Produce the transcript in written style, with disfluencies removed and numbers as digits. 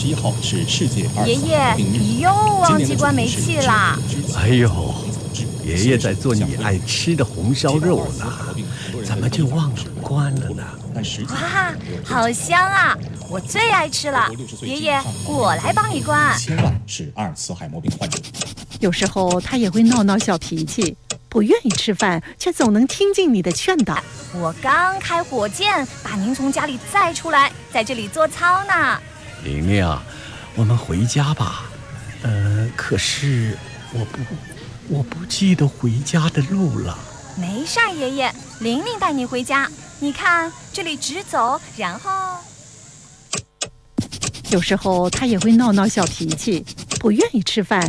21号是世界二爷爷，你又忘记关煤气啦！ 哎呦，爷爷在做你爱吃的红烧肉呢，怎么就忘了关了呢？ 哇，好香啊！我最爱吃了。爷爷，我来帮你关。 千万是阿尔茨海默病患者。 有时候他也会闹闹小脾气，不愿意吃饭，却总能听进你的劝导。 我刚开火箭把您从家里载出来，在这里做操呢。 玲玲啊，我们回家吧。可是我不记得回家的路了。 没事儿，爷爷，玲玲带你回家。你看，这里直走，然后…… 有时候他也会闹闹小脾气，不愿意吃饭，